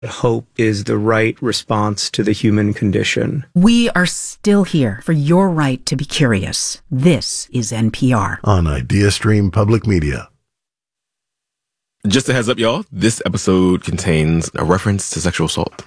Hope is the right response to the human condition. We are still here for your right to be curious. This is NPR. On IdeaStream Public Media. Just a heads up, y'all. This episode contains a reference to sexual assault.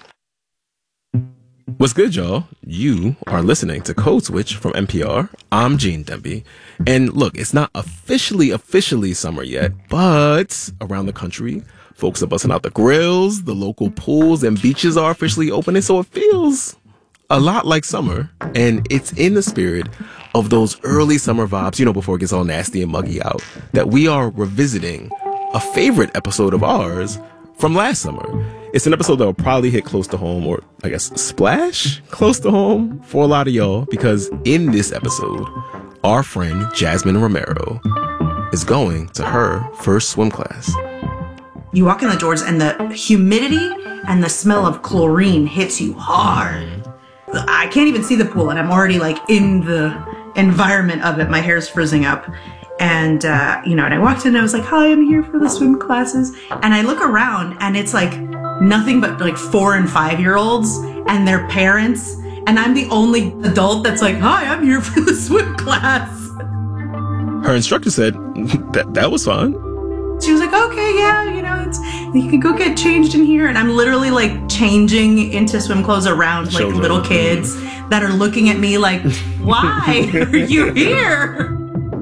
What's good, y'all? You are listening to Code Switch from NPR. I'm Gene Demby. And look, it's not officially summer yet, but around the country, folks are busting out the grills, the local pools and beaches are officially opening, so it feels a lot like summer. And it's in the spirit of those early summer vibes, you know, before it gets all nasty and muggy out, that we are revisiting a favorite episode of ours from last summer. It's an episode that will probably hit close to home, or I guess splash close to home for a lot of y'all, because in this episode, our friend Jasmine Romero is going to her first swim class. You walk in the doors and the humidity and the smell of chlorine hits you hard. I can't even see the pool and I'm already like in the environment of it. My hair's frizzing up. And, and I walked in and I was like, hi, I'm here for the swim classes. And I look around and it's like nothing but like 4 and 5-year-olds and their parents. And I'm the only adult that's like, hi, I'm here for the swim class. Her instructor said that was fun. She was like, okay, yeah, you can go get changed in here. And I'm literally like changing into swim clothes around like Children. Little kids that are looking at me like, why are you here?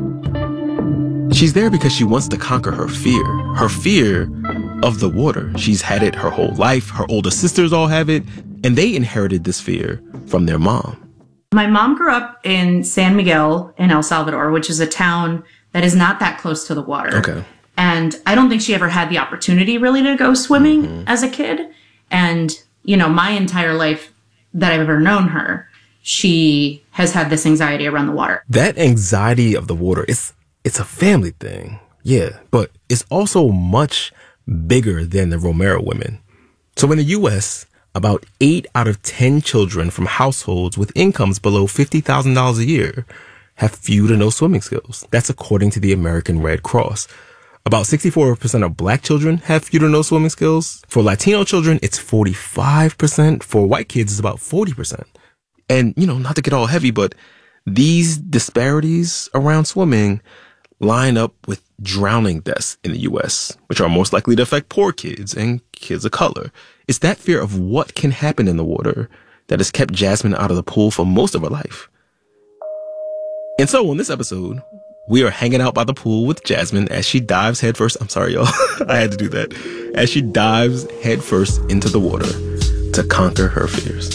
She's there because she wants to conquer her fear of the water. She's had it her whole life. Her older sisters all have it, and they inherited this fear from their mom. My mom grew up in San Miguel in El Salvador, which is a town that is not that close to the water. Okay. And I don't think she ever had the opportunity really to go swimming as a kid. And, my entire life that I've ever known her, she has had this anxiety around the water. That anxiety of the water, it's a family thing. Yeah, but it's also much bigger than the Romero women. So in the U.S., about 8 out of 10 children from households with incomes below $50,000 a year have few to no swimming skills. That's according to the American Red Cross. About 64% of black children have few to no swimming skills. For Latino children, it's 45%. For white kids, it's about 40%. And, not to get all heavy, but these disparities around swimming line up with drowning deaths in the U.S., which are most likely to affect poor kids and kids of color. It's that fear of what can happen in the water that has kept Jasmine out of the pool for most of her life. And so in this episode, we are hanging out by the pool with Jasmine as she dives headfirst. I'm sorry, y'all. I had to do that. As she dives headfirst into the water to conquer her fears.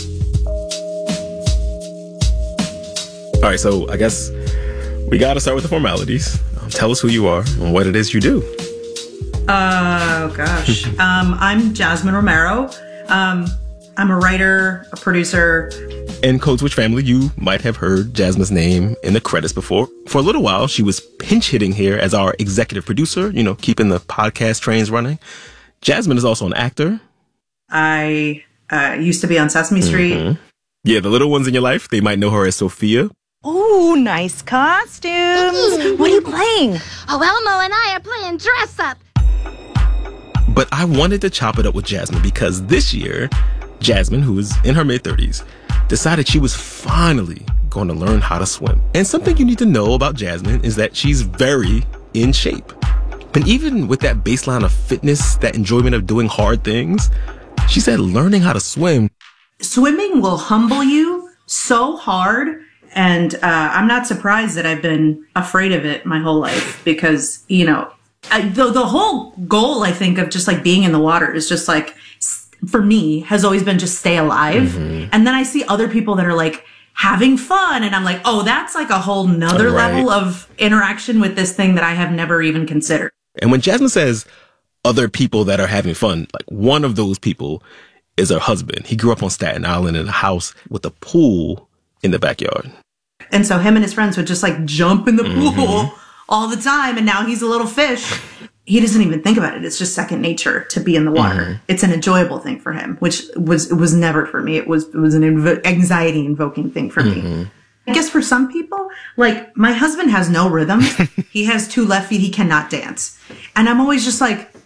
All right, so I guess we got to start with the formalities. Tell us who you are and what it is you do. Oh, gosh. I'm Jasmine Romero. I'm a writer, a producer. In Code Switch family, you might have heard Jasmine's name in the credits before. For a little while, she was pinch hitting here as our executive producer, keeping the podcast trains running. Jasmine is also an actor. I used to be on Sesame Street. Mm-hmm. Yeah, the little ones in your life, they might know her as Sophia. Oh, nice costumes. What are you playing? Oh, Elmo and I are playing dress up. But I wanted to chop it up with Jasmine because this year, Jasmine, who is in her mid-30s, decided she was finally going to learn how to swim. And something you need to know about Jasmine is that she's very in shape. And even with that baseline of fitness, that enjoyment of doing hard things, she said learning how to swim. Swimming will humble you so hard. And I'm not surprised that I've been afraid of it my whole life because, the whole goal, I think, of just like being in the water is just like, for me, has always been just stay alive. Mm-hmm. And then I see other people that are like having fun. And I'm like, oh, that's like a whole nother level of interaction with this thing that I have never even considered. And when Jasmine says other people that are having fun, like one of those people is her husband. He grew up on Staten Island in a house with a pool in the backyard. And so him and his friends would just like jump in the pool all the time. And now he's a little fish. He doesn't even think about it. It's just second nature to be in the water. Mm-hmm. It's an enjoyable thing for him, which was never for me. It was an anxiety invoking thing for me. I guess for some people, like my husband has no rhythm. He has 2 left feet. He cannot dance. And I'm always just like,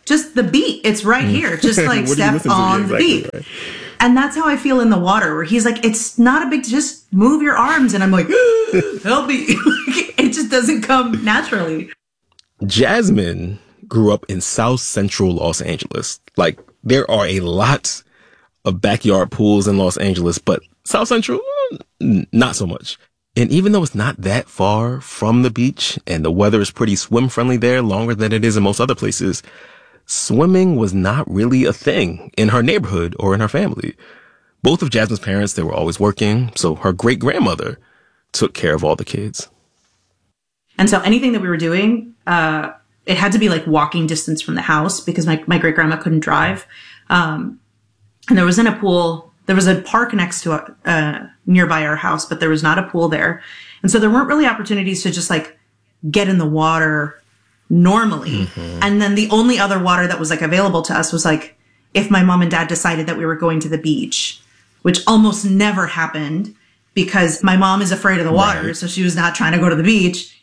just the beat. It's right here. Just like What do you step listen to? on the Exactly, beat. right. And that's how I feel in the water, where he's like, it's not a big, just move your arms. And I'm like, help me. It just doesn't come naturally. Jasmine grew up in South Central Los Angeles. Like, there are a lot of backyard pools in Los Angeles, but South Central, not so much. And even though it's not that far from the beach and the weather is pretty swim friendly there, longer than it is in most other places, swimming was not really a thing in her neighborhood or in her family. Both of Jasmine's parents, they were always working, so her great grandmother took care of all the kids. And so anything that we were doing, it had to be like walking distance from the house because my great grandma couldn't drive. And there wasn't a pool. There was a park next to nearby our house, but there was not a pool there. And so there weren't really opportunities to just like get in the water normally. And then the only other water that was like available to us was like if my mom and dad decided that we were going to the beach, which almost never happened because my mom is afraid of the water. Right. So she was not trying to go to the beach.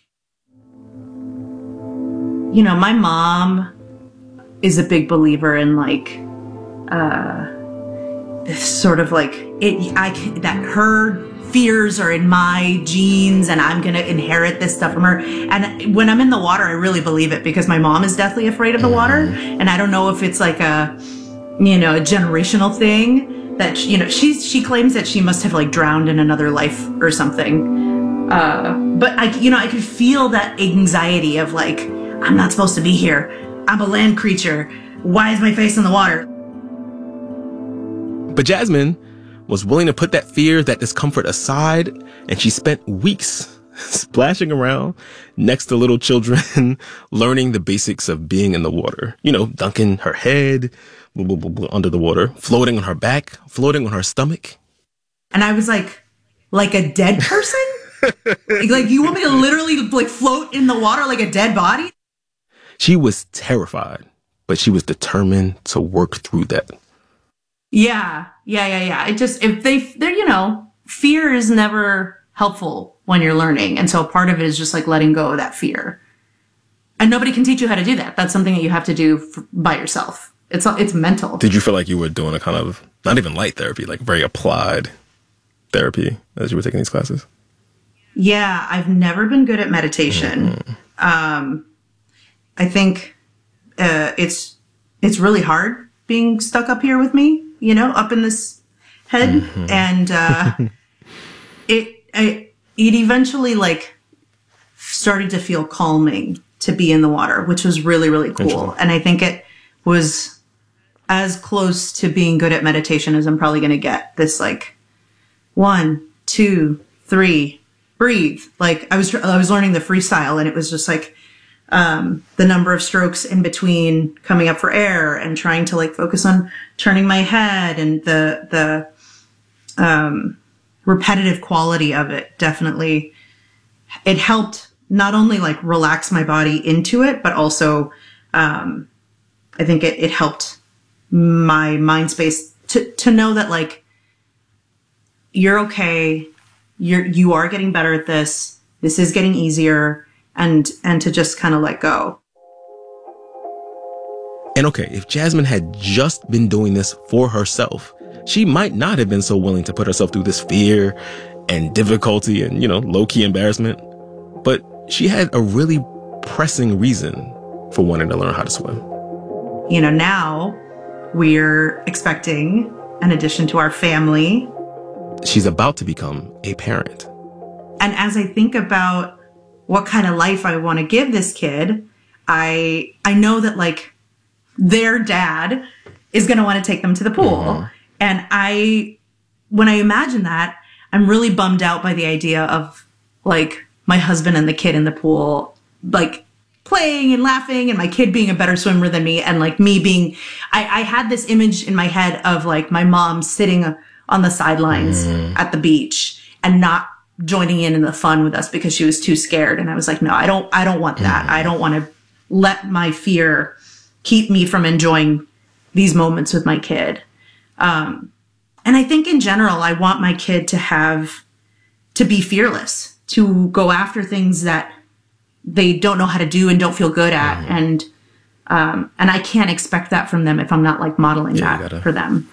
You know, my mom is a big believer in like, sort of like that her fears are in my genes and I'm going to inherit this stuff from her. And when I'm in the water, I really believe it because my mom is deathly afraid of the water. And I don't know if it's like a generational thing that, she claims that she must have like drowned in another life or something. But I could feel that anxiety of like, I'm not supposed to be here. I'm a land creature. Why is my face in the water? But Jasmine was willing to put that fear, that discomfort aside, and she spent weeks splashing around next to little children, learning the basics of being in the water. Dunking her head under the water, floating on her back, floating on her stomach. And I was like a dead person? like you want me to literally like float in the water like a dead body? She was terrified, but she was determined to work through that. Yeah. It just, fear is never helpful when you're learning. And so part of it is just like letting go of that fear. And nobody can teach you how to do that. That's something that you have to do by yourself. It's mental. Did you feel like you were doing a kind of, not even light therapy, like very applied therapy as you were taking these classes? Yeah, I've never been good at meditation. I think it's really hard being stuck up here with me, up in this head. And it eventually like started to feel calming to be in the water, which was really, really cool. And I think it was as close to being good at meditation as I'm probably going to get. This like 1, 2, 3, breathe. Like I was learning the freestyle and it was just like, the number of strokes in between coming up for air and trying to like focus on turning my head and the repetitive quality of it. Definitely. It helped not only like relax my body into it, but also, I think it helped my mind space to know that like, you're okay. You are getting better at this. This is getting easier. And to just kind of let go. And okay, if Jasmine had just been doing this for herself, she might not have been so willing to put herself through this fear and difficulty and, low-key embarrassment. But she had a really pressing reason for wanting to learn how to swim. Now we're expecting an addition to our family. She's about to become a parent. And as I think about what kind of life I want to give this kid, I know that like their dad is going to want to take them to the pool. And when I imagine that, I'm really bummed out by the idea of like my husband and the kid in the pool, like playing and laughing and my kid being a better swimmer than me. And like me being, I had this image in my head of like my mom sitting on the sidelines at the beach and not joining in the fun with us because she was too scared. And I was like, no, I don't want that. I don't want to let my fear keep me from enjoying these moments with my kid. And I think in general, I want my kid to be fearless, to go after things that they don't know how to do and don't feel good at. And, And I can't expect that from them if I'm not like modeling that for them.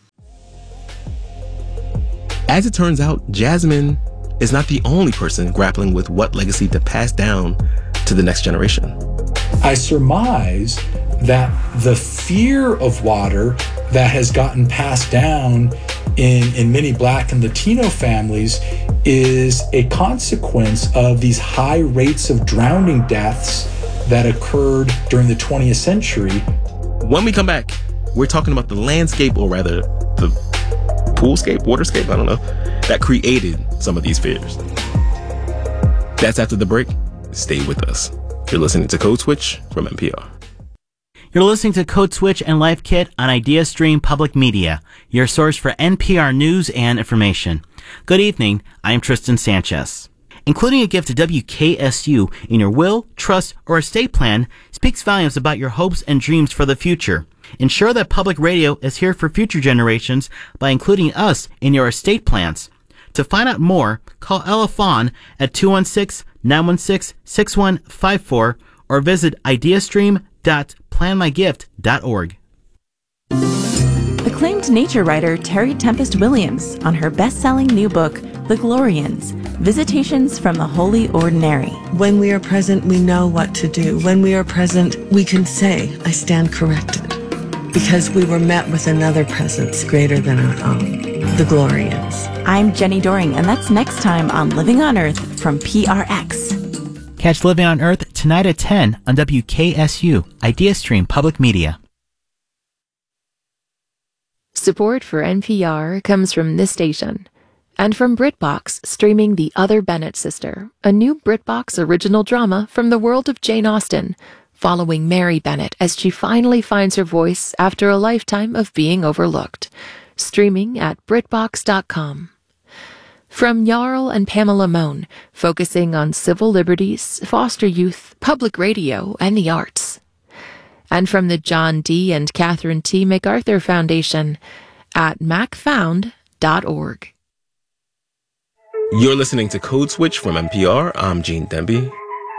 As it turns out, Jasmine is not the only person grappling with what legacy to pass down to the next generation. I surmise that the fear of water that has gotten passed down in many Black and Latino families is a consequence of these high rates of drowning deaths that occurred during the 20th century. When we come back, we're talking about the landscape, or rather the poolscape, waterscape, I don't know, that created some of these fears. That's after the break. Stay with us. You're listening to Code Switch from NPR. You're listening to Code Switch and Life Kit on IdeaStream Public Media, your source for NPR news and information. Good evening, I am Tristan Sanchez. Including a gift to WKSU in your will, trust, or estate plan speaks volumes about your hopes and dreams for the future. Ensure that public radio is here for future generations by including us in your estate plans. To find out more, call Ella Fawn at 216-916-6154 or visit ideastream.planmygift.org. Acclaimed nature writer Terry Tempest Williams on her best-selling new book, The Glorians, Visitations from the Holy Ordinary. When we are present, we know what to do. When we are present, we can say, I stand corrected. Because we were met with another presence greater than our own, the Glorians. I'm Jenny Doring, and that's next time on Living on Earth from PRX. Catch Living on Earth tonight at 10 on WKSU, IdeaStream Public Media. Support for NPR comes from this station and from BritBox streaming The Other Bennett Sister, a new BritBox original drama from the world of Jane Austen, following Mary Bennett as she finally finds her voice after a lifetime of being overlooked. Streaming at BritBox.com. From Jarl and Pamela Mohn, focusing on civil liberties, foster youth, public radio, and the arts. And from the John D. and Catherine T. MacArthur Foundation at macfound.org. You're listening to Code Switch from NPR. I'm Gene Demby.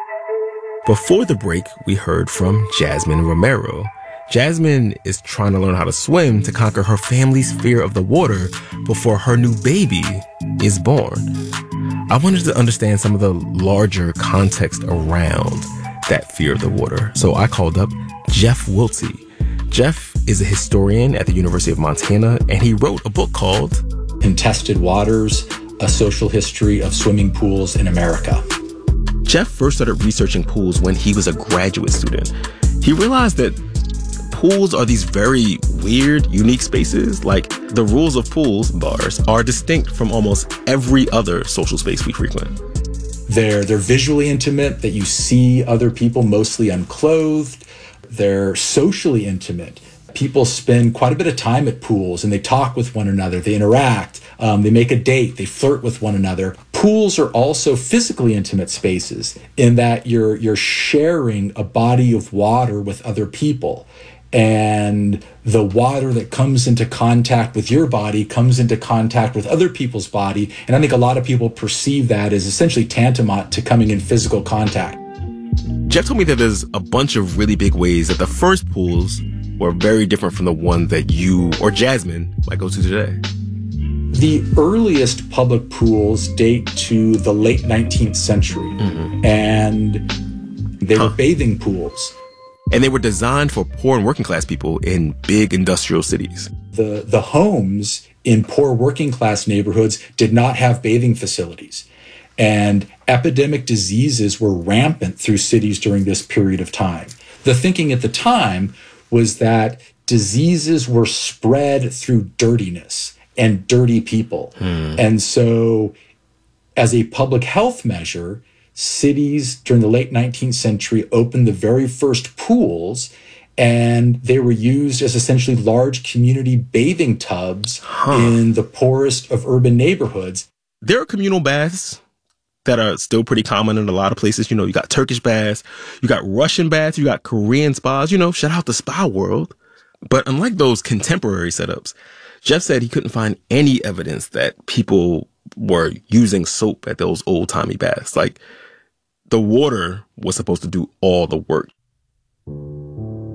Before the break, we heard from Jasmine Romero. Jasmine is trying to learn how to swim to conquer her family's fear of the water before her new baby is born. I wanted to understand some of the larger context around that fear of the water. So I called up Jeff Wiltsey. Jeff is a historian at the University of Montana, and he wrote a book called Contested Waters, A Social History of Swimming Pools in America. Jeff first started researching pools when he was a graduate student. He realized that pools are these very weird, unique spaces. Like, the rules of pools, bars, are distinct from almost every other social space we frequent. They're visually intimate, that you see other people mostly unclothed. They're socially intimate. People spend quite a bit of time at pools and they talk with one another, they interact, they make a date, they flirt with one another. Pools are also physically intimate spaces in that you're sharing a body of water with other people. And the water that comes into contact with your body comes into contact with other people's body. And I think a lot of people perceive that as essentially tantamount to coming in physical contact. Jeff told me that there's a bunch of really big ways that the first pools were very different from the one that you or Jasmine might go to today. The earliest public pools date to the late 19th century, and they were bathing pools. And they were designed for poor and working class people in big industrial cities. The homes in poor working class neighborhoods did not have bathing facilities. And epidemic diseases were rampant through cities during this period of time. The thinking at the time was that diseases were spread through dirtiness and dirty people. And so as a public health measure, cities during the late 19th century opened the very first pools, and they were used as essentially large community bathing tubs in the poorest of urban neighborhoods. There are communal baths that are still pretty common in a lot of places. You know, you got Turkish baths, you got Russian baths, you got Korean spas, you know, shout out the spa world. But unlike those contemporary setups, Jeff said he couldn't find any evidence that people were using soap at those old-timey baths. Like, the water was supposed to do all the work.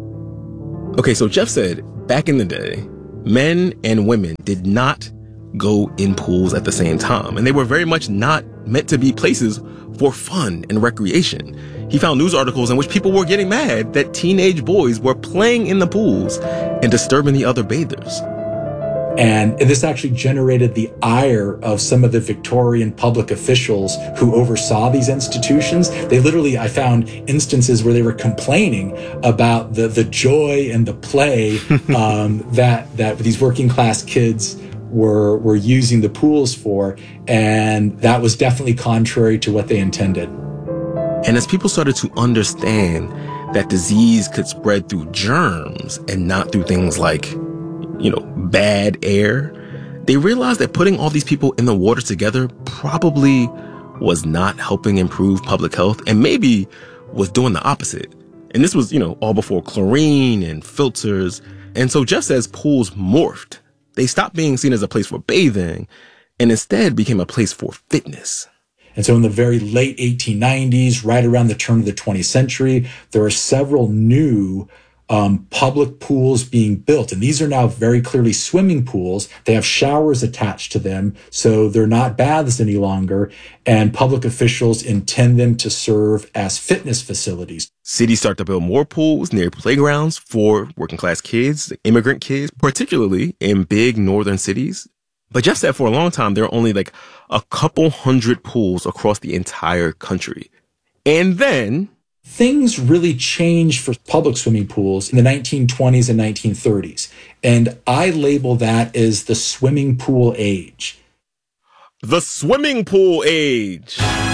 Okay, so Jeff said back in the day, men and women did not go in pools at the same time, and they were very much not meant to be places for fun and recreation. He found news articles in which people were getting mad that teenage boys were playing in the pools and disturbing the other bathers. And this actually generated the ire of some of the Victorian public officials who oversaw these institutions. They literally, I found instances where they were complaining about the joy and the play that these working class kids were using the pools for. And that was definitely contrary to what they intended. And as people started to understand that disease could spread through germs and not through things like, bad air, they realized that putting all these people in the water together probably was not helping improve public health and maybe was doing the opposite. And this was, all before chlorine and filters. And so Jeff says pools morphed. They stopped being seen as a place for bathing and instead became a place for fitness. And so in the very late 1890s, right around the turn of the 20th century, there are several new public pools being built. And these are now very clearly swimming pools. They have showers attached to them, so they're not baths any longer. And public officials intend them to serve as fitness facilities. Cities start to build more pools near playgrounds for working class kids, immigrant kids, particularly in big northern cities. But Jeff said for a long time, there are only like a couple hundred pools across the entire country. And then things really changed for public swimming pools in the 1920s and 1930s. And I label that as the swimming pool age. The swimming pool age.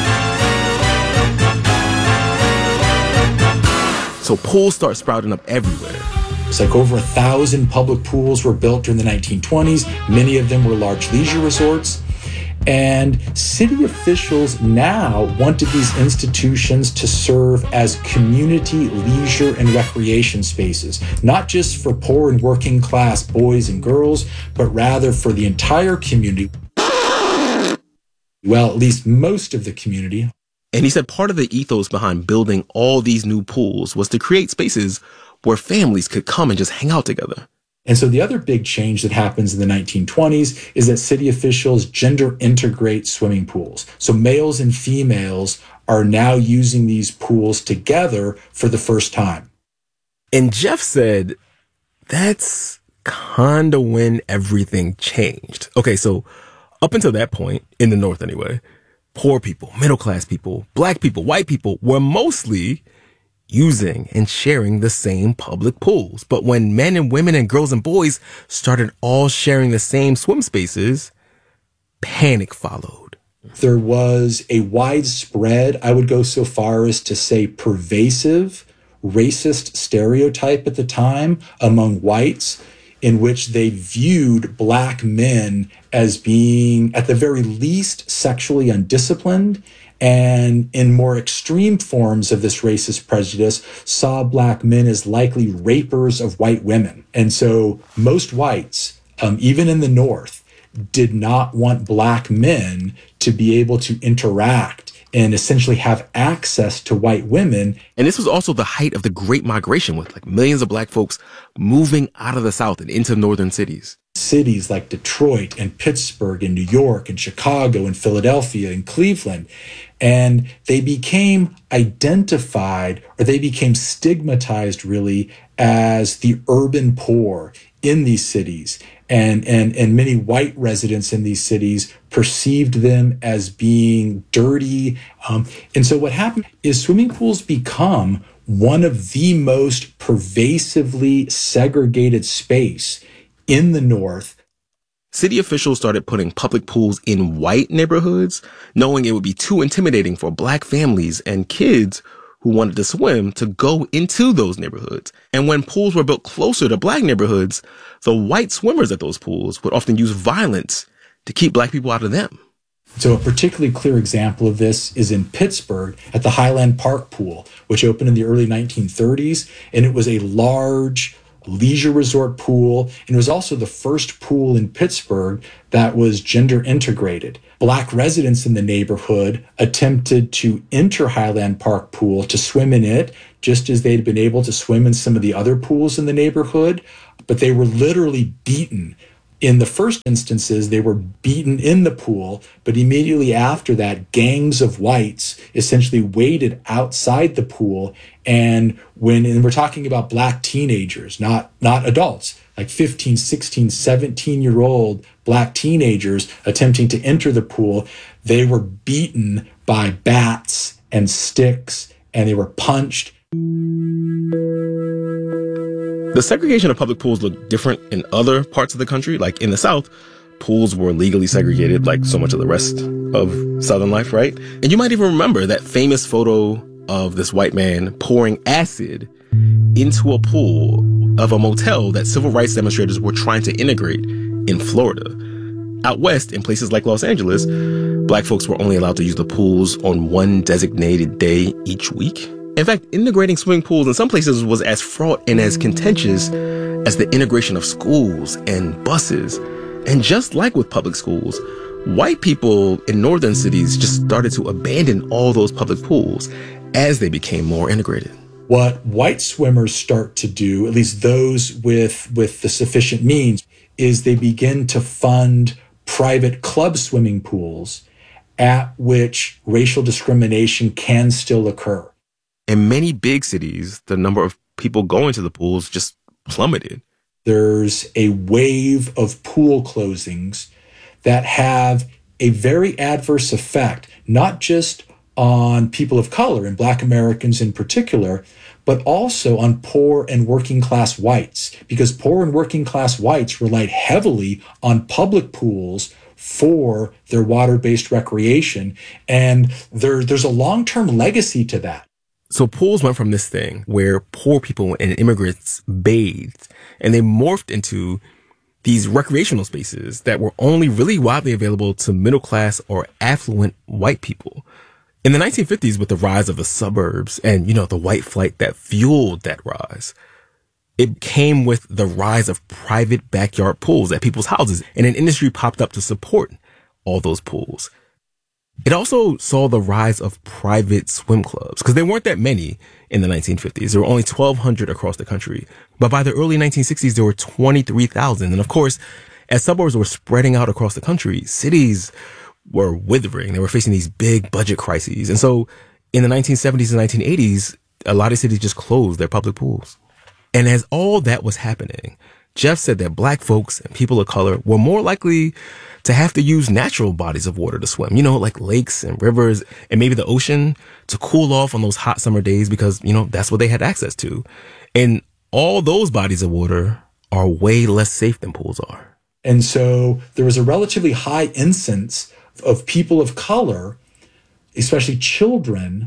So pools start sprouting up everywhere. It's like over 1,000 public pools were built during the 1920s. Many of them were large leisure resorts. And city officials now wanted these institutions to serve as community leisure and recreation spaces, not just for poor and working class boys and girls, but rather for the entire community. Well, at least most of the community. And he said part of the ethos behind building all these new pools was to create spaces where families could come and just hang out together. And so the other big change that happens in the 1920s is that city officials gender integrate swimming pools. So males and females are now using these pools together for the first time. And Jeff said that's kind of when everything changed. Okay, so up until that point, in the North anyway, poor people, middle-class people, black people, white people were mostly using and sharing the same public pools. But when men and women and girls and boys started all sharing the same swim spaces, panic followed. There was a widespread, I would go so far as to say pervasive, racist stereotype at the time among whites in which they viewed black men as being, at the very least, sexually undisciplined, and in more extreme forms of this racist prejudice, saw black men as likely rapers of white women. And so most whites, even in the North, did not want black men to be able to interact and essentially have access to white women. And this was also the height of the Great Migration, with like millions of black folks moving out of the South and into northern cities. Cities like Detroit and Pittsburgh and New York and Chicago and Philadelphia and Cleveland. And they became identified, or they became stigmatized really, as the urban poor in these cities. And many white residents in these cities perceived them as being dirty. And so what happened is swimming pools become one of the most pervasively segregated space in the North. City officials started putting public pools in white neighborhoods, knowing it would be too intimidating for black families and kids who wanted to swim to go into those neighborhoods. And when pools were built closer to black neighborhoods, the white swimmers at those pools would often use violence to keep black people out of them. So a particularly clear example of this is in Pittsburgh at the Highland Park Pool, which opened in the early 1930s. And it was a large leisure resort pool, and it was also the first pool in Pittsburgh that was gender integrated. Black residents in the neighborhood attempted to enter Highland Park Pool to swim in it, just as they'd been able to swim in some of the other pools in the neighborhood, but they were literally beaten. In the first instances, they were beaten in the pool, but immediately after that, gangs of whites essentially waited outside the pool. And we're talking about Black teenagers, not adults, like 15, 16, 17-year-old Black teenagers attempting to enter the pool, they were beaten by bats and sticks, and they were punched. The segregation of public pools looked different in other parts of the country. Like in the South, pools were legally segregated like so much of the rest of Southern life, right? And you might even remember that famous photo of this white man pouring acid into a pool of a motel that civil rights demonstrators were trying to integrate in Florida. Out west, in places like Los Angeles, Black folks were only allowed to use the pools on one designated day each week. In fact, integrating swimming pools in some places was as fraught and as contentious as the integration of schools and buses. And just like with public schools, white people in northern cities just started to abandon all those public pools as they became more integrated. What white swimmers start to do, at least those with the sufficient means, is they begin to fund private club swimming pools at which racial discrimination can still occur. In many big cities, the number of people going to the pools just plummeted. There's a wave of pool closings that have a very adverse effect, not just on people of color and Black Americans in particular, but also on poor and working class whites, because poor and working class whites relied heavily on public pools for their water-based recreation. And there's a long-term legacy to that. So pools went from this thing where poor people and immigrants bathed, and they morphed into these recreational spaces that were only really widely available to middle class or affluent white people. In the 1950s, with the rise of the suburbs and, the white flight that fueled that rise, it came with the rise of private backyard pools at people's houses, and an industry popped up to support all those pools. It also saw the rise of private swim clubs, because there weren't that many in the 1950s. There were only 1,200 across the country. But by the early 1960s, there were 23,000. And of course, as suburbs were spreading out across the country, cities were withering. They were facing these big budget crises. And so in the 1970s and 1980s, a lot of cities just closed their public pools. And as all that was happening, Jeff said that Black folks and people of color were more likely to have to use natural bodies of water to swim, like lakes and rivers and maybe the ocean to cool off on those hot summer days because, that's what they had access to. And all those bodies of water are way less safe than pools are. And so there was a relatively high incidence of people of color, especially children,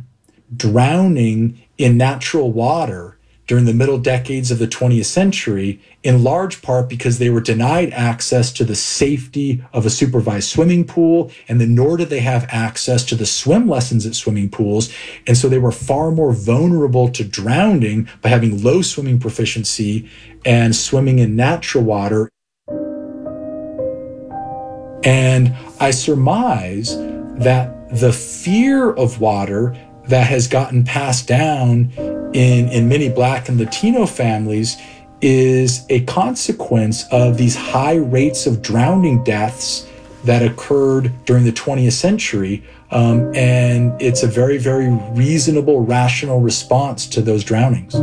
drowning in natural water during the middle decades of the 20th century, in large part because they were denied access to the safety of a supervised swimming pool, and then nor did they have access to the swim lessons at swimming pools. And so they were far more vulnerable to drowning by having low swimming proficiency and swimming in natural water. And I surmise that the fear of water that has gotten passed down in many Black and Latino families is a consequence of these high rates of drowning deaths that occurred during the 20th century. And it's a very, very reasonable, rational response to those drownings.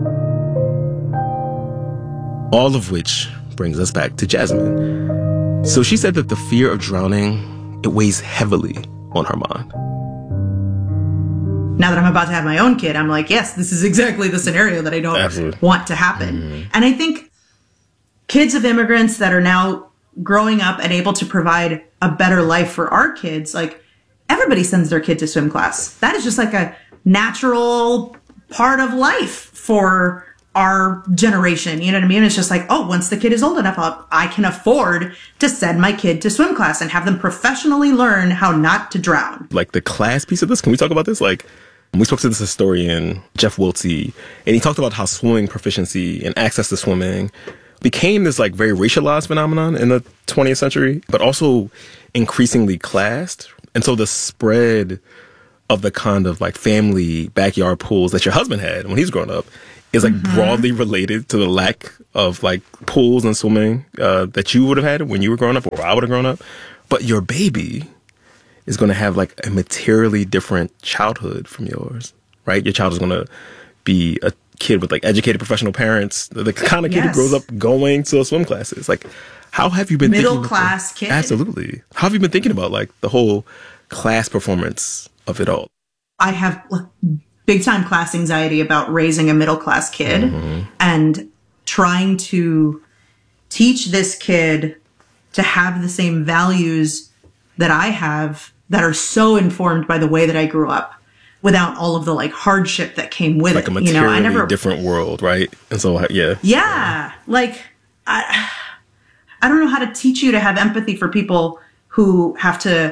All of which brings us back to Jasmine. So she said that the fear of drowning, it weighs heavily on her mind. Now that I'm about to have my own kid, I'm like, yes, this is exactly the scenario that I don't want to happen. Mm-hmm. And I think kids of immigrants that are now growing up and able to provide a better life for our kids, like everybody sends their kid to swim class. That is just like a natural part of life for our generation. You know what I mean? It's just like, oh, once the kid is old enough, I can afford to send my kid to swim class and have them professionally learn how not to drown. Like the class piece of this, can we talk about this? Like, We spoke to this historian, Jeff Wiltsey, and he talked about how swimming proficiency and access to swimming became this like very racialized phenomenon in the 20th century, but also increasingly classed. And so the spread of the kind of like family backyard pools that your husband had when he's growing up is like broadly related to the lack of like pools and swimming that you would have had when you were growing up, or I would have grown up. But your baby is going to have like a materially different childhood from yours, right? Your child is going to be a kid with like educated professional parents, the kind of kid who grows up going to swim classes. Like, how have you been middle class kid? Absolutely. How have you been thinking about like the whole class performance of it all? I have big time class anxiety about raising a middle class kid and trying to teach this kid to have the same values that I have that are so informed by the way that I grew up, without all of the like hardship that came with like it. Like a materially different world, right? And so, yeah. Like I don't know how to teach you to have empathy for people who have to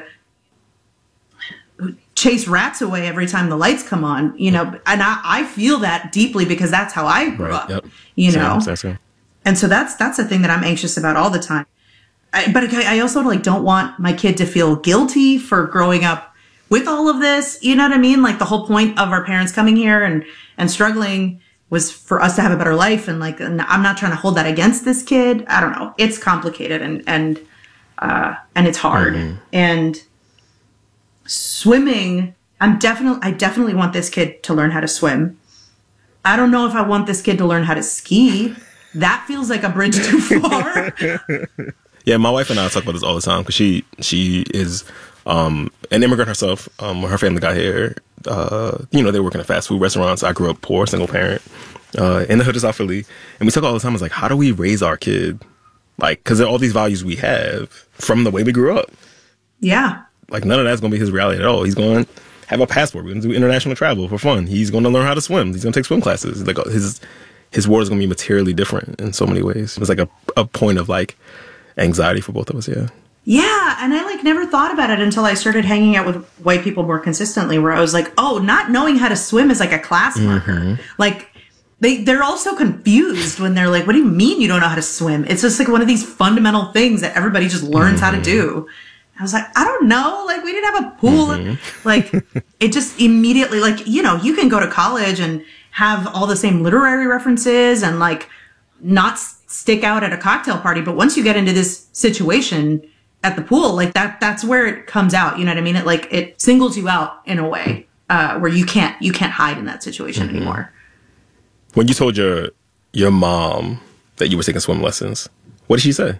chase rats away every time the lights come on, you know, and I feel that deeply because that's how I grew up, you know? Same. And so that's a thing that I'm anxious about all the time. But I also like don't want my kid to feel guilty for growing up with all of this. You know what I mean? Like the whole point of our parents coming here and struggling was for us to have a better life. And like, and I'm not trying to hold that against this kid. I don't know. It's complicated and it's hard. And swimming, I definitely want this kid to learn how to swim. I don't know if I want this kid to learn how to ski. That feels like a bridge too far. Yeah, my wife and I talk about this all the time because she is an immigrant herself. When her family got here, you know, they were working at fast food restaurants. I grew up poor, single parent, in the hood of South Philly. And we talk all the time, it's like, how do we raise our kid? Like, because there are all these values we have from the way we grew up. Yeah. Like, none of that's going to be his reality at all. He's going to have a passport. We're going to do international travel for fun. He's going to learn how to swim. He's going to take swim classes. Like, his world is going to be materially different in so many ways. It's like a point of, like, anxiety for both of us, Yeah, and I like never thought about it until I started hanging out with white people more consistently, where I was like, oh, not knowing how to swim is like a class marker. Like they're all so confused when they're like, what do you mean you don't know how to swim? It's just like one of these fundamental things that everybody just learns how to do. I was like, I don't know. Like we didn't have a pool. Like it just immediately, like, you know, you can go to college and have all the same literary references and like not stick out at a cocktail party. But once you get into this situation at the pool, like that's where it comes out. You know what I mean? It singles you out in a way where you can't hide in that situation anymore. When you told your mom that you were taking swim lessons, what did she say?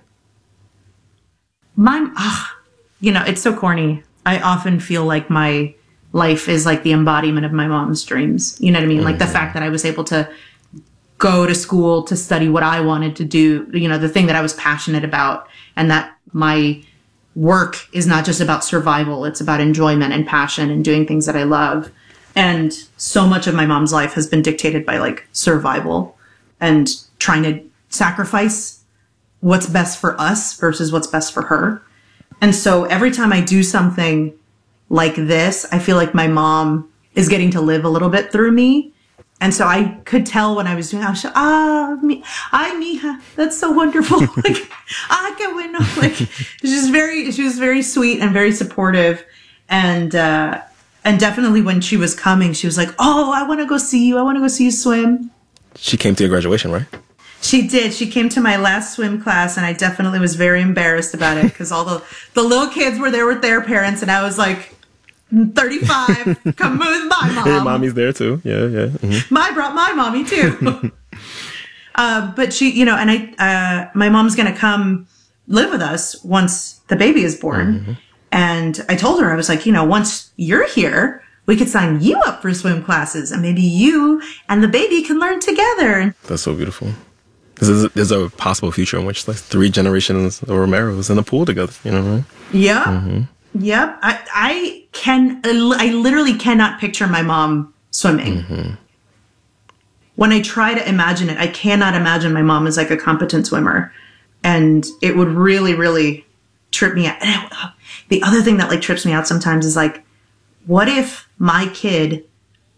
You know, it's so corny. I often feel like my life is like the embodiment of my mom's dreams. You know what I mean? Like the fact that I was able to go to school to study what I wanted to do, you know, the thing that I was passionate about, and that my work is not just about survival. It's about enjoyment and passion and doing things that I love. And so much of my mom's life has been dictated by like survival and trying to sacrifice what's best for us versus what's best for her. And so every time I do something like this, I feel like my mom is getting to live a little bit through me. And so I could tell when I was doing it, I was like, mija, that's so wonderful. Like, qué bueno. Like, she was very sweet and very supportive. And definitely when she was coming, she was like, oh, I want to go see you. I want to go see you swim. She came to your graduation, right? She did. She came to my last swim class, and I definitely was very embarrassed about it because all the little kids were there with their parents, and I was like, 35, come with my mom. Hey, mommy's there too. Yeah. I brought my mommy too. But she, you know, and my mom's going to come live with us once the baby is born. And I told her, I was like, you know, once you're here, we could sign you up for swim classes, and maybe you and the baby can learn together. That's so beautiful. There's a possible future in which like 3 generations of Romeros in the pool together, you know, right? Yeah. Yep. I literally cannot picture my mom swimming. When I try to imagine it, I cannot imagine my mom as like a competent swimmer. And it would really, really trip me out. And the other thing that like trips me out sometimes is like, what if my kid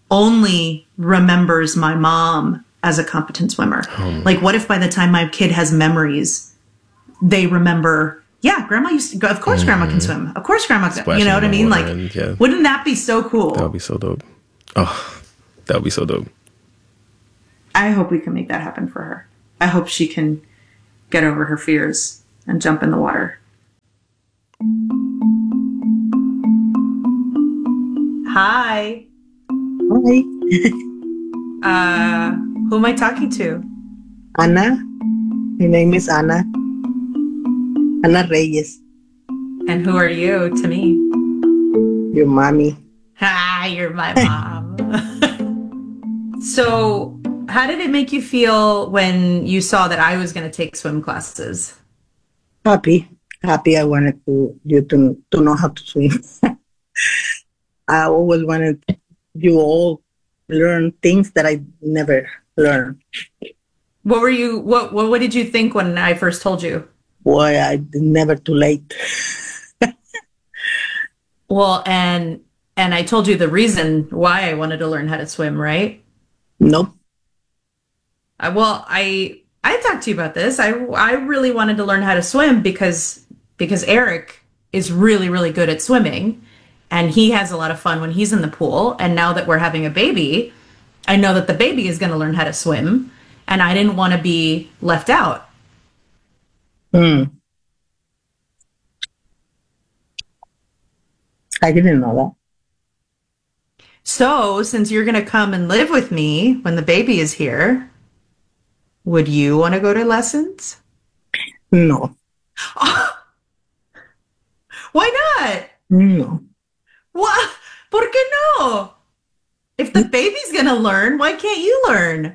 only remembers my mom as a competent swimmer? Like, what if by the time my kid has memories, they remember, yeah, grandma used to go, of course grandma can swim. Of course grandma can, you know what I mean? Like, wouldn't that be so cool? That would be so dope. Oh, that would be so dope. I hope we can make that happen for her. I hope she can get over her fears and jump in the water. Hi. Hi. Who am I talking to? Ana. My name is Ana. Ana Reyes. And who are you to me? Your mommy. Hi, you're my mom. So, how did it make you feel when you saw that I was going to take swim classes? Happy. I wanted you to know how to swim. I always wanted you all learn things that I never learned. What did you think when I first told you? Boy, I never too late. Well, and I told you the reason why I wanted to learn how to swim, right? Nope. I talked to you about this. I really wanted to learn how to swim because Eric is really, really good at swimming, and he has a lot of fun when he's in the pool. And now that we're having a baby, I know that the baby is going to learn how to swim, and I didn't want to be left out. I didn't know that. So, since you're going to come and live with me when the baby is here, would you want to go to lessons? No. Why not? No. What? ¿Por qué no? If the baby's going to learn, why can't you learn?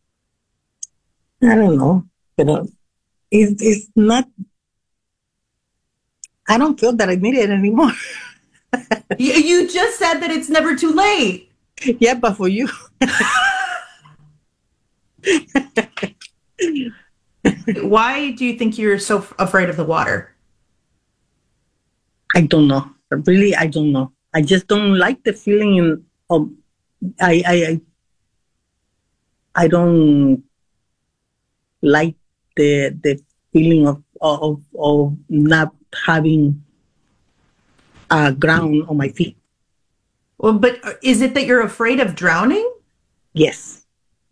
I don't know. But it's not... I don't feel that I need it anymore. You just said that it's never too late. Yeah, but for you. Why do you think you're so afraid of the water? I don't know. Really, I don't know. I just don't like the feeling of... I don't like the feeling of not having ground on my feet. Well, but is it that you're afraid of drowning? Yes.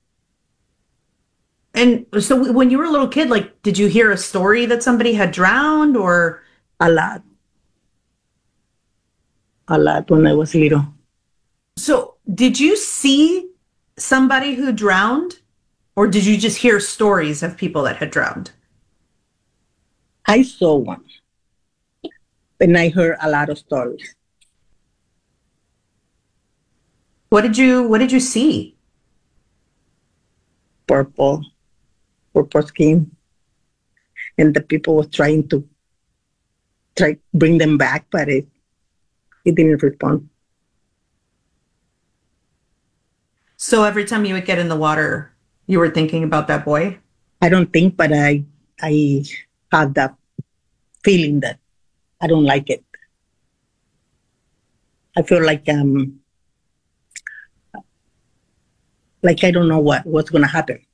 And so when you were a little kid, like, did you hear a story that somebody had drowned or? A lot when I was little. So did you see somebody who drowned, or did you just hear stories of people that had drowned? I saw one. And I heard a lot of stories. What did you see? Purple skin. And the people was trying to bring them back, but it didn't respond. So every time you would get in the water, you were thinking about that boy? I don't think, but I have that feeling that I don't like it. I feel like I don't know what's gonna happen.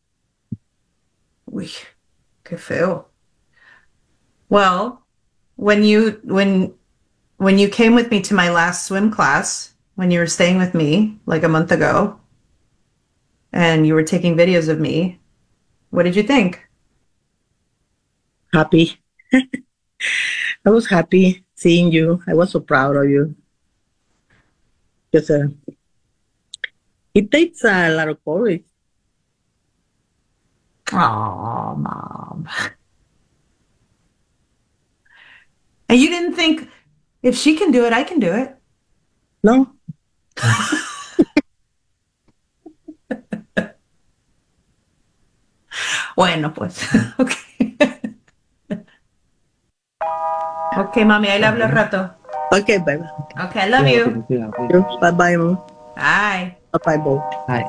Uy, qué feo. Well, when you came with me to my last swim class, when you were staying with me like a month ago, and you were taking videos of me, what did you think? Happy. I was happy seeing you. I was so proud of you. Because it takes a lot of courage. Oh, Mom. And you didn't think, if she can do it, I can do it? No. Bueno, pues. Okay. Okay, mami, ahí le hablo al rato. Okay, baby. Okay, I love you. Bye-bye, Mom. Bye. Bye-bye, Bo. Bye.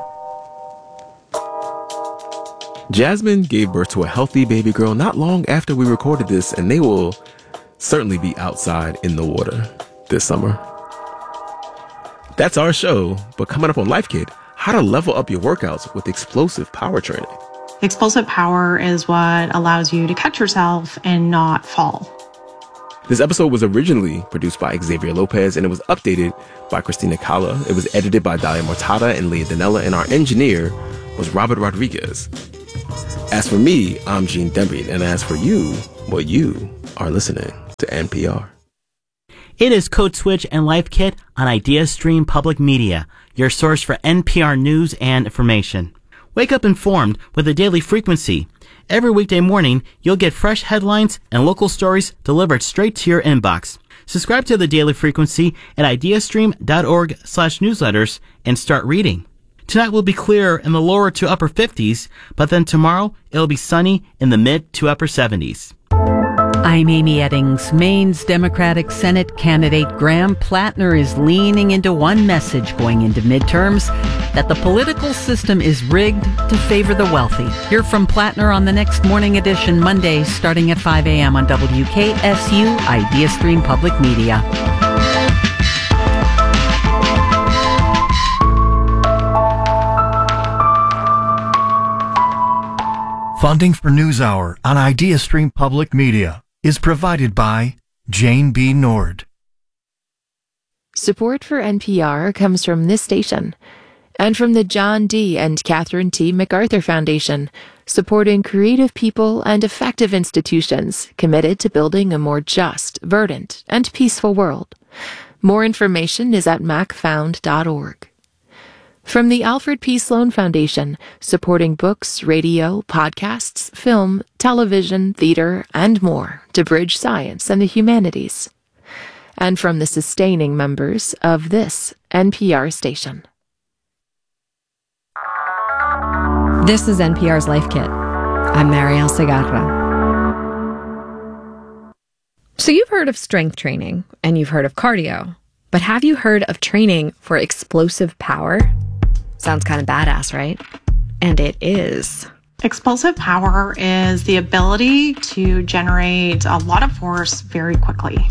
Jasmine gave birth to a healthy baby girl not long after we recorded this, and they will certainly be outside in the water this summer. That's our show, but coming up on Life Kit, how to level up your workouts with explosive power training. Explosive power is what allows you to catch yourself and not fall. This episode was originally produced by Xavier Lopez, and it was updated by Christina Calla. It was edited by Dalia Mortada and Leah Danella, and our engineer was Robert Rodriguez. As for me, I'm Gene Demby, and as for you, well, you are listening to NPR. It is Code Switch and Life Kit on IdeaStream Public Media, your source for NPR news and information. Wake up informed with a daily frequency. Every weekday morning, you'll get fresh headlines and local stories delivered straight to your inbox. Subscribe to the Daily Frequency at ideastream.org/newsletters and start reading. Tonight will be clear in the lower to upper 50s, but then tomorrow it'll be sunny in the mid to upper 70s. I'm Amy Eddings. Maine's Democratic Senate candidate Graham Plattner is leaning into one message going into midterms, that the political system is rigged to favor the wealthy. Hear from Plattner on the next Morning Edition, Monday, starting at 5 a.m. on WKSU IdeaStream Public Media. Funding for NewsHour on IdeaStream Public Media is provided by Jane B. Nord. Support for NPR comes from this station and from the John D. and Catherine T. MacArthur Foundation, supporting creative people and effective institutions committed to building a more just, verdant, and peaceful world. More information is at macfound.org. From the Alfred P. Sloan Foundation, supporting books, radio, podcasts, film, television, theater, and more to bridge science and the humanities. And from the sustaining members of this NPR station. This is NPR's Life Kit. I'm Marielle Segarra. So you've heard of strength training, and you've heard of cardio, but have you heard of training for explosive power? Sounds kind of badass, right? And it is. Explosive power is the ability to generate a lot of force very quickly.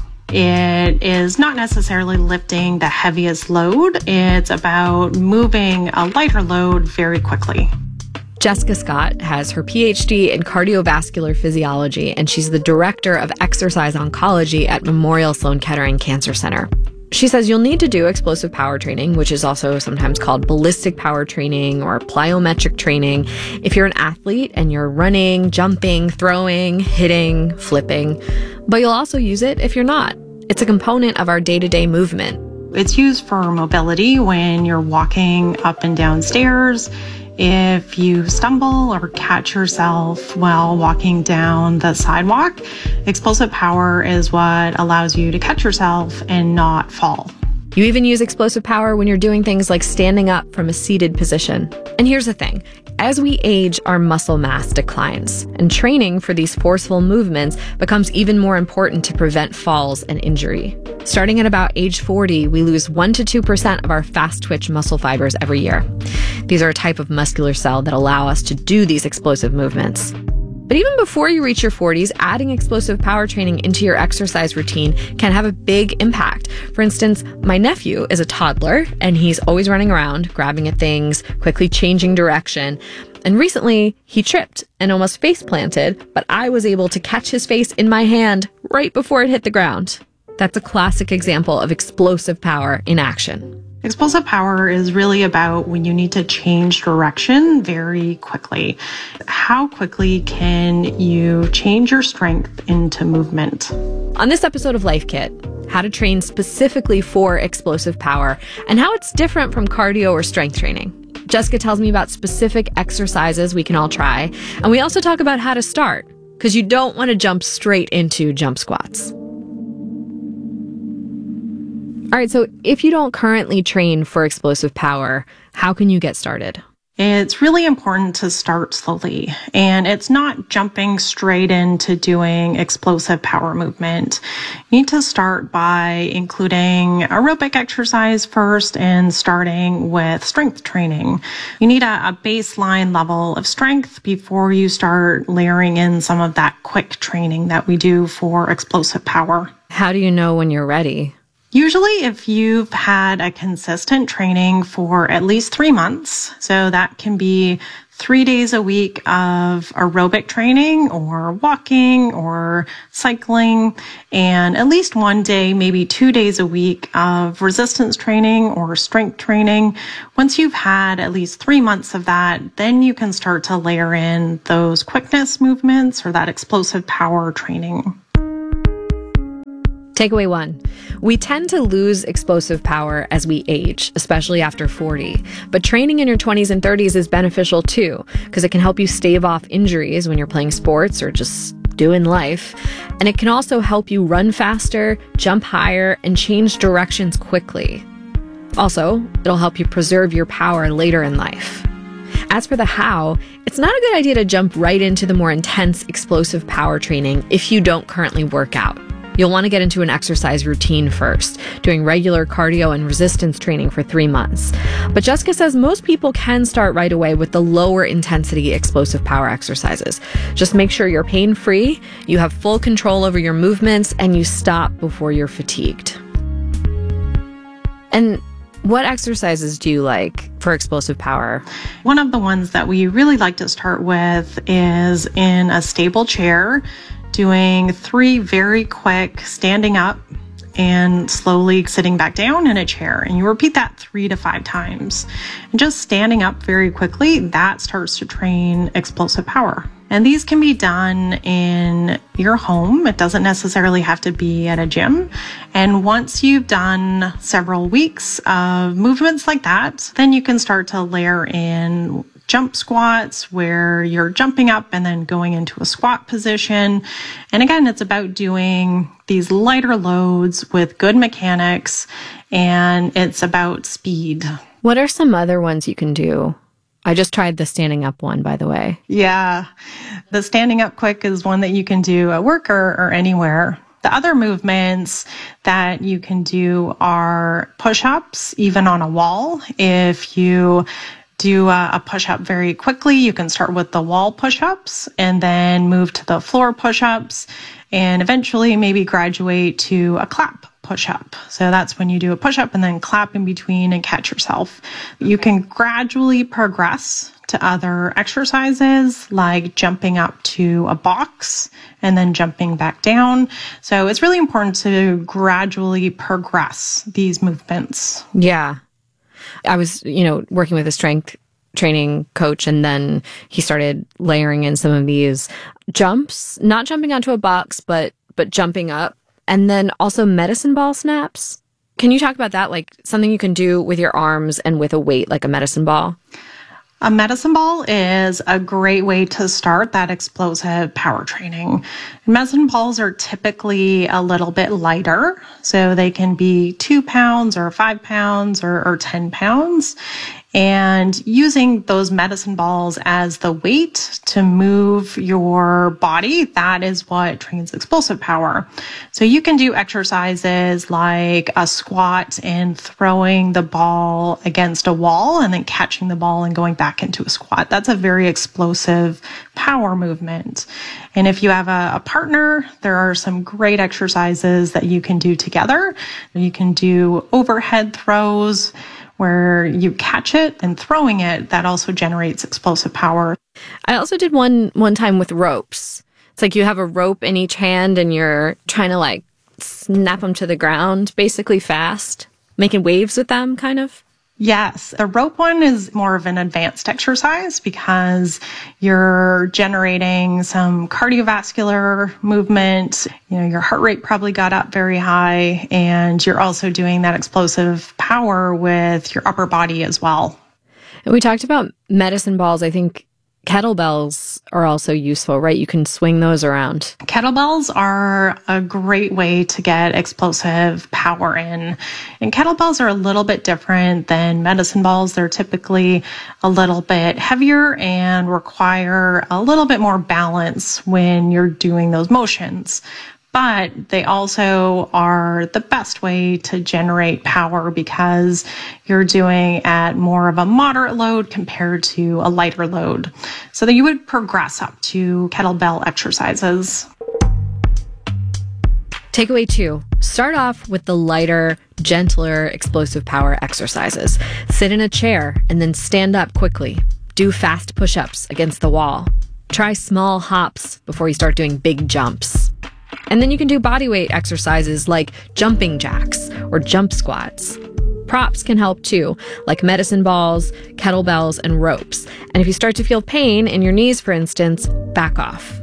It is not necessarily lifting the heaviest load. It's about moving a lighter load very quickly. Jessica Scott has her PhD in cardiovascular physiology, and she's the director of exercise oncology at Memorial Sloan Kettering Cancer Center. She says you'll need to do explosive power training, which is also sometimes called ballistic power training or plyometric training, if you're an athlete and you're running, jumping, throwing, hitting, flipping. But you'll also use it if you're not. It's a component of our day-to-day movement. It's used for mobility when you're walking up and down stairs. If you stumble or catch yourself while walking down the sidewalk, explosive power is what allows you to catch yourself and not fall. You even use explosive power when you're doing things like standing up from a seated position. And here's the thing. As we age, our muscle mass declines, and training for these forceful movements becomes even more important to prevent falls and injury. Starting at about age 40, we lose 1 to 2% of our fast-twitch muscle fibers every year. These are a type of muscular cell that allow us to do these explosive movements. But even before you reach your 40s, adding explosive power training into your exercise routine can have a big impact. For instance, my nephew is a toddler, and he's always running around, grabbing at things, quickly changing direction. And recently, he tripped and almost face planted, but I was able to catch his face in my hand right before it hit the ground. That's a classic example of explosive power in action. Explosive power is really about when you need to change direction very quickly. How quickly can you change your strength into movement? On this episode of Life Kit, how to train specifically for explosive power and how it's different from cardio or strength training. Jessica tells me about specific exercises we can all try, and we also talk about how to start, because you don't want to jump straight into jump squats. All right, so if you don't currently train for explosive power, how can you get started? It's really important to start slowly, and it's not jumping straight into doing explosive power movement. You need to start by including aerobic exercise first and starting with strength training. You need a baseline level of strength before you start layering in some of that quick training that we do for explosive power. How do you know when you're ready? Usually if you've had a consistent training for at least 3 months, so that can be 3 days a week of aerobic training or walking or cycling, and at least 1 day, maybe 2 days a week of resistance training or strength training. Once you've had at least 3 months of that, then you can start to layer in those quickness movements or that explosive power training. Takeaway 1. We tend to lose explosive power as we age, especially after 40. But training in your 20s and 30s is beneficial too, because it can help you stave off injuries when you're playing sports or just doing life. And it can also help you run faster, jump higher, and change directions quickly. Also, it'll help you preserve your power later in life. As for the how, it's not a good idea to jump right into the more intense explosive power training if you don't currently work out. You'll want to get into an exercise routine first, doing regular cardio and resistance training for 3 months. But Jessica says most people can start right away with the lower intensity explosive power exercises. Just make sure you're pain-free, you have full control over your movements, and you stop before you're fatigued. And what exercises do you like for explosive power? One of the ones that we really like to start with is in a stable chair, doing 3 very quick standing up and slowly sitting back down in a chair. And you repeat that 3 to 5 times. And just standing up very quickly, that starts to train explosive power. And these can be done in your home. It doesn't necessarily have to be at a gym. And once you've done several weeks of movements like that, then you can start to layer in jump squats where you're jumping up and then going into a squat position. And again, it's about doing these lighter loads with good mechanics, and it's about speed. What are some other ones you can do? I just tried the standing up one, by the way. Yeah, the standing up quick is one that you can do at work or anywhere. The other movements that you can do are push-ups, even on a wall. If you do a push-up very quickly, you can start with the wall push-ups and then move to the floor push-ups and eventually maybe graduate to a clap push-up. So that's when you do a push-up and then clap in between and catch yourself. You can gradually progress to other exercises like jumping up to a box and then jumping back down. So it's really important to gradually progress these movements. Yeah. I was, working with a strength training coach, and then he started layering in some of these jumps, not jumping onto a box, but jumping up, and then also medicine ball snaps. Can you talk about that? Like something you can do with your arms and with a weight like a medicine ball? A medicine ball is a great way to start that explosive power training. Medicine balls are typically a little bit lighter, so they can be 2 pounds or 5 pounds or 10 pounds. And using those medicine balls as the weight to move your body, that is what trains explosive power. So you can do exercises like a squat and throwing the ball against a wall and then catching the ball and going back into a squat. That's a very explosive power movement. And if you have a partner, there are some great exercises that you can do together. You can do overhead throws, where you catch it and throwing it, that also generates explosive power. I also did one time with ropes. It's like you have a rope in each hand and you're trying to snap them to the ground basically fast, making waves with them kind of. Yes, the rope one is more of an advanced exercise because you're generating some cardiovascular movement. Your heart rate probably got up very high, and you're also doing that explosive power with your upper body as well. And we talked about medicine balls. I think kettlebells are also useful, right? You can swing those around. Kettlebells are a great way to get explosive power in. And kettlebells are a little bit different than medicine balls. They're typically a little bit heavier and require a little bit more balance when you're doing those motions. But they also are the best way to generate power because you're doing at more of a moderate load compared to a lighter load. So that you would progress up to kettlebell exercises. Takeaway 2, start off with the lighter, gentler, explosive power exercises. Sit in a chair and then stand up quickly. Do fast push-ups against the wall. Try small hops before you start doing big jumps. And then you can do bodyweight exercises like jumping jacks or jump squats. Props can help too, like medicine balls, kettlebells, and ropes. And if you start to feel pain in your knees, for instance, back off.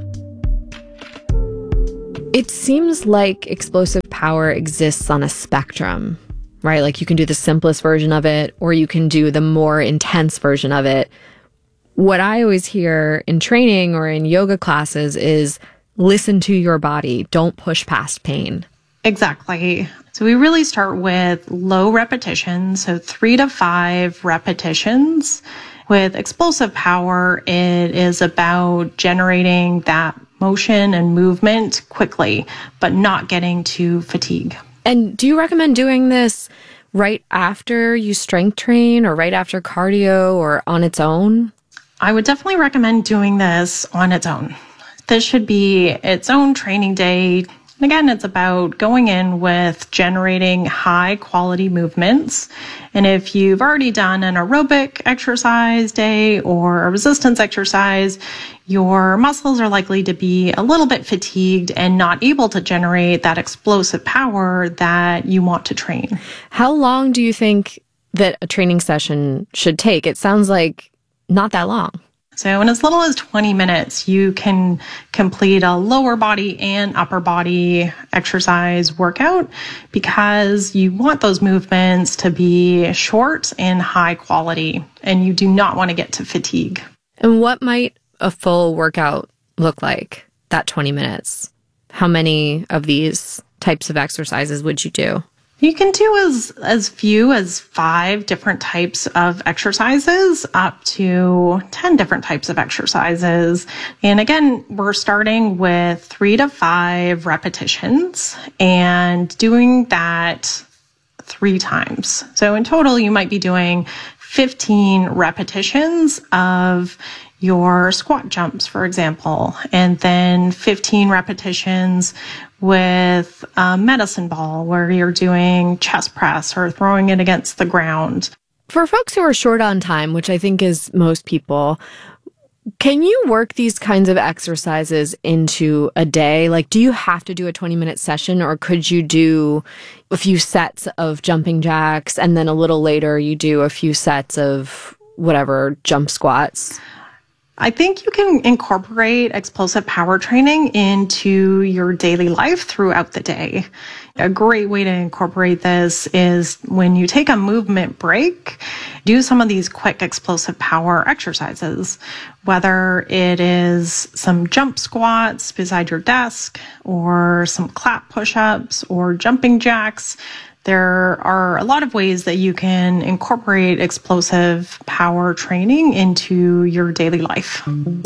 It seems like explosive power exists on a spectrum, right? Like you can do the simplest version of it, or you can do the more intense version of it. What I always hear in training or in yoga classes is listen to your body. Don't push past pain. Exactly. So we really start with low repetitions, so 3 to 5 repetitions. With explosive power, it is about generating that motion and movement quickly, but not getting to fatigue. And do you recommend doing this right after you strength train or right after cardio or on its own? I would definitely recommend doing this on its own. This should be its own training day. And again, it's about going in with generating high quality movements. And if you've already done an aerobic exercise day or a resistance exercise, your muscles are likely to be a little bit fatigued and not able to generate that explosive power that you want to train. How long do you think that a training session should take? It sounds like not that long. So in as little as 20 minutes, you can complete a lower body and upper body exercise workout because you want those movements to be short and high quality, and you do not want to get to fatigue. And what might a full workout look like, that 20 minutes? How many of these types of exercises would you do? You can do as few as 5 different types of exercises up to 10 different types of exercises. And again, we're starting with 3 to 5 repetitions and doing that 3 times. So in total, you might be doing 15 repetitions of your squat jumps, for example, and then 15 repetitions with a medicine ball where you're doing chest press or throwing it against the ground. For folks who are short on time, which I think is most people, can you work these kinds of exercises into a day? Like, do you have to do a 20-minute session, or could you do a few sets of jumping jacks and then a little later you do a few sets of whatever, jump squats? I think you can incorporate explosive power training into your daily life throughout the day. A great way to incorporate this is when you take a movement break, do some of these quick explosive power exercises, whether it is some jump squats beside your desk or some clap push-ups or jumping jacks. There are a lot of ways that you can incorporate explosive power training into your daily life.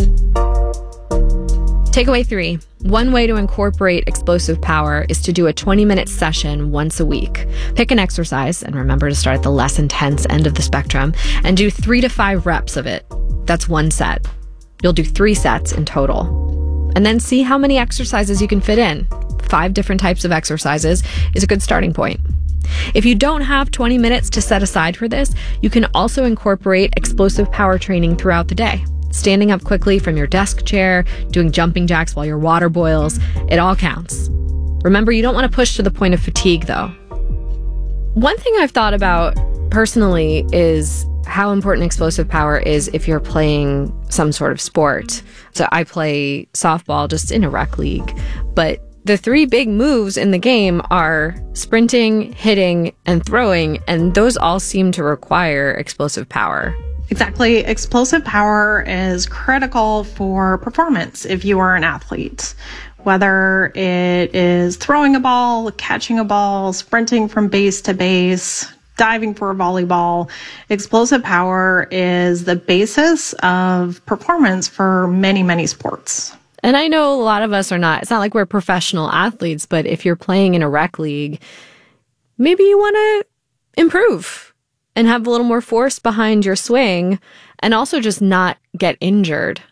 Takeaway 3. One way to incorporate explosive power is to do a 20-minute session once a week. Pick an exercise, and remember to start at the less intense end of the spectrum, and do 3 to 5 reps of it. That's 1 set. You'll do 3 sets in total. And then see how many exercises you can fit in. 5 different types of exercises is a good starting point. If you don't have 20 minutes to set aside for this, you can also incorporate explosive power training throughout the day. Standing up quickly from your desk chair, doing jumping jacks while your water boils, it all counts. Remember, you don't want to push to the point of fatigue, though. One thing I've thought about personally is how important explosive power is if you're playing some sort of sport. So I play softball just in a rec league, but the 3 big moves in the game are sprinting, hitting, and throwing, and those all seem to require explosive power. Exactly. Explosive power is critical for performance if you are an athlete. Whether it is throwing a ball, catching a ball, sprinting from base to base, diving for a volleyball, explosive power is the basis of performance for many, many sports. And I know a lot of us are not, it's not like we're professional athletes, but if you're playing in a rec league, maybe you want to improve and have a little more force behind your swing and also just not get injured.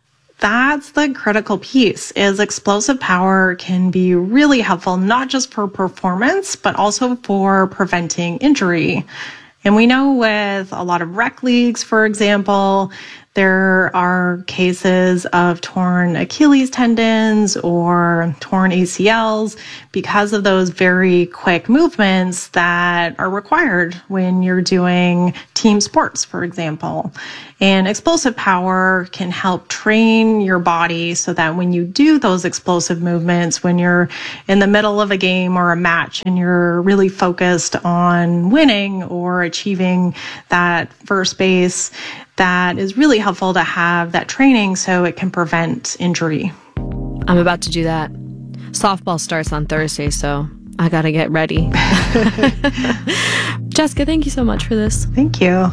that's the critical piece, is explosive power can be really helpful, not just for performance, but also for preventing injury. And we know with a lot of rec leagues, for example, there are cases of torn Achilles tendons or torn ACLs because of those very quick movements that are required when you're doing team sports, for example. And explosive power can help train your body so that when you do those explosive movements, when you're in the middle of a game or a match and you're really focused on winning or achieving that first base, that is really helpful to have that training so it can prevent injury. I'm about to do that. Softball starts on Thursday, so I gotta get ready. Jessica, thank you so much for this. Thank you.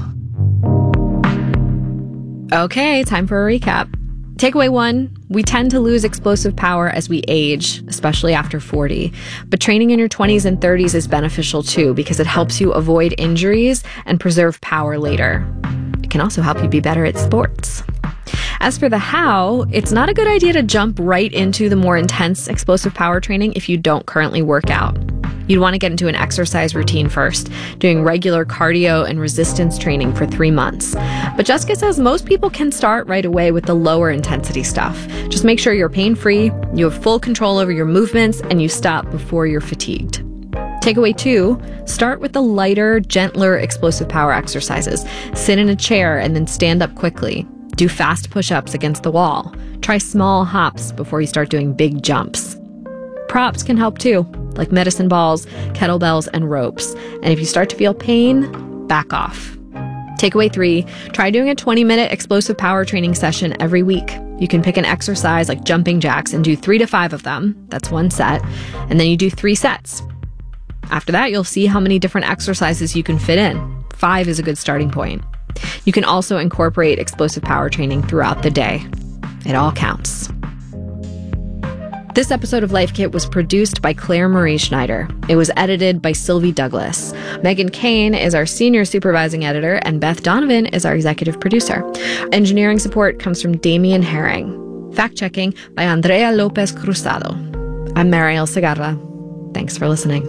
Okay, time for a recap. Takeaway 1, we tend to lose explosive power as we age, especially after 40. But training in your 20s and 30s is beneficial too because it helps you avoid injuries and preserve power later. It can also help you be better at sports. As for the how, it's not a good idea to jump right into the more intense explosive power training if you don't currently work out. You'd want to get into an exercise routine first, doing regular cardio and resistance training for 3 months. But Jessica says most people can start right away with the lower intensity stuff. Just make sure you're pain-free, you have full control over your movements, and you stop before you're fatigued. Takeaway 2, start with the lighter, gentler explosive power exercises. Sit in a chair and then stand up quickly. Do fast push-ups against the wall. Try small hops before you start doing big jumps. Props can help too, like medicine balls, kettlebells, and ropes. And if you start to feel pain, back off. Takeaway 3, try doing a 20-minute explosive power training session every week. You can pick an exercise like jumping jacks and do 3 to 5 of them. That's 1 set. And then you do 3 sets. After that, you'll see how many different exercises you can fit in. 5 is a good starting point. You can also incorporate explosive power training throughout the day. It all counts. This episode of Life Kit was produced by Claire Marie Schneider. It was edited by Sylvie Douglas. Megan Kane is our senior supervising editor, and Beth Donovan is our executive producer. Engineering support comes from Damian Herring. Fact-checking by Andrea Lopez Cruzado. I'm Mariel Segarra. Thanks for listening.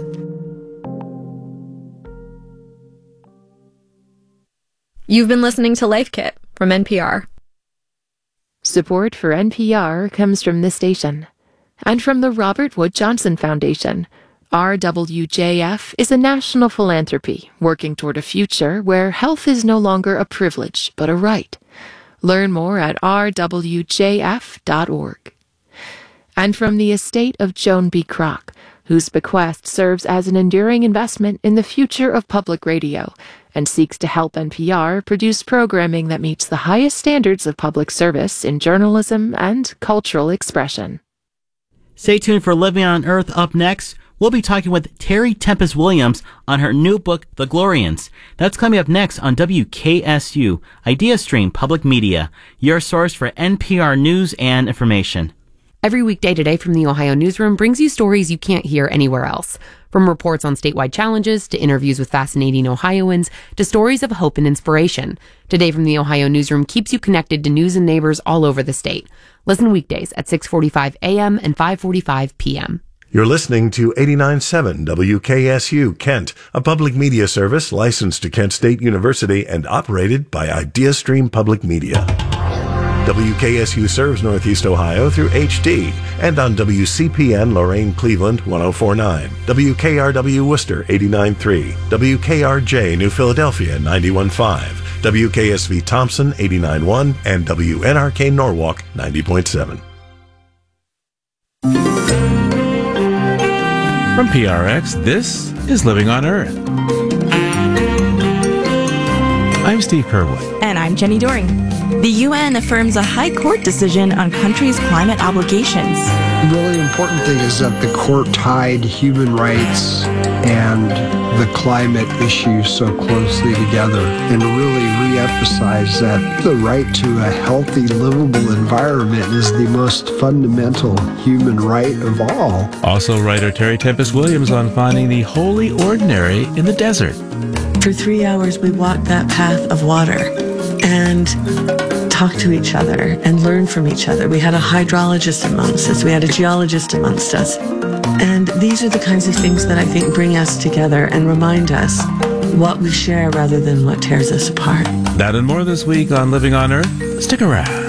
You've been listening to Life Kit from NPR. Support for NPR comes from this station and from the Robert Wood Johnson Foundation. RWJF is a national philanthropy working toward a future where health is no longer a privilege but a right. Learn more at rwjf.org. And from the estate of Joan B. Kroc, whose bequest serves as an enduring investment in the future of public radio and seeks to help NPR produce programming that meets the highest standards of public service in journalism and cultural expression. Stay tuned for Living on Earth. Up next, we'll be talking with Terry Tempest Williams on her new book, The Glorians. That's coming up next on WKSU, Idea Stream Public Media, your source for NPR news and information. Every weekday Today from the Ohio Newsroom brings you stories you can't hear anywhere else. From reports on statewide challenges, to interviews with fascinating Ohioans, to stories of hope and inspiration. Today from the Ohio Newsroom keeps you connected to news and neighbors all over the state. Listen weekdays at 6:45 a.m. and 5:45 p.m. You're listening to 89.7 WKSU Kent, a public media service licensed to Kent State University and operated by IdeaStream Public Media. WKSU serves Northeast Ohio through HD and on WCPN Lorain Cleveland 104.9, WKRW Worcester 89.3, WKRJ New Philadelphia 91.5, WKSV Thompson 89.1, and WNRK Norwalk 90.7. From PRX, this is Living on Earth. I'm Steve Curwood. And I'm Jenny Doring. The UN affirms a high court decision on countries' climate obligations. The really important thing is that the court tied human rights and the climate issue so closely together and really re-emphasized that the right to a healthy, livable environment is the most fundamental human right of all. Also writer Terry Tempest Williams on finding the holy ordinary in the desert. For 3 hours, we walked that path of water and talk to each other and learn from each other. We had a hydrologist amongst us. We had a geologist amongst us. And these are the kinds of things that I think bring us together and remind us what we share rather than what tears us apart. That and more this week on Living on Earth. Stick around.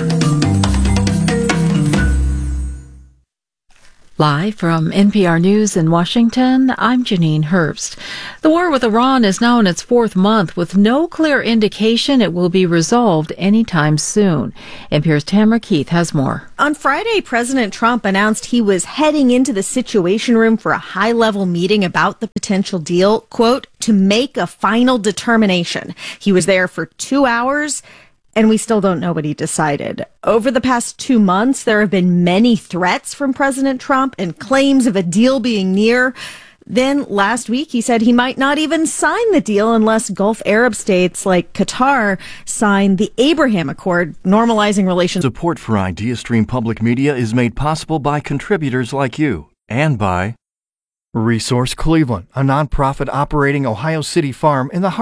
Live from NPR News in Washington, I'm Janine Herbst. The war with Iran is now in its fourth month with no clear indication it will be resolved anytime soon. NPR's Tamara Keith has more. On Friday, President Trump announced he was heading into the Situation Room for a high-level meeting about the potential deal, quote, to make a final determination. He was there for 2 hours. And we still don't know what he decided. Over the past 2 months, there have been many threats from President Trump and claims of a deal being near. Then last week, he said he might not even sign the deal unless Gulf Arab states like Qatar sign the Abraham Accord, normalizing relations. Support for IdeaStream Public Media is made possible by contributors like you and by Resource Cleveland, a nonprofit operating Ohio City farm in the